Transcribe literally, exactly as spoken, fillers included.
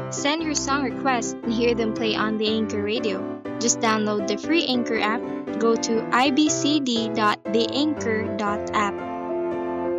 Send your song requests and hear them play on the Anchor Radio. Just download the free Anchor app, go to i b c d dot the anchor dot app